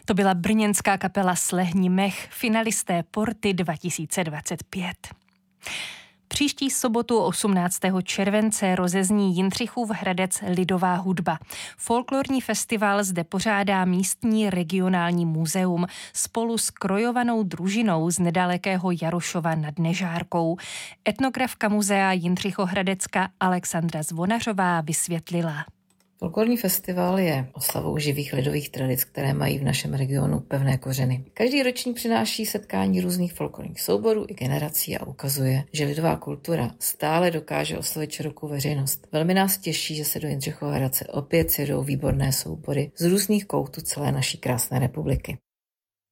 To byla brněnská kapela Slehni mech, finalisté Porty 2025. Příští sobotu 18. července rozezní Jindřichův Hradec lidová hudba. Folklorní festival zde pořádá místní regionální muzeum spolu s krojovanou družinou z nedalekého Jarošova nad Nežárkou. Etnografka muzea Jindřichohradecka Alexandra Zvonařová vysvětlila. Folklorní festival je oslavou živých lidových tradic, které mají v našem regionu pevné kořeny. Každý ročník přináší setkání různých folklorních souborů i generací a ukazuje, že lidová kultura stále dokáže oslovit širokou veřejnost. Velmi nás těší, že se do Jindřichova Hradce opět sjedou výborné soubory z různých koutů celé naší krásné republiky.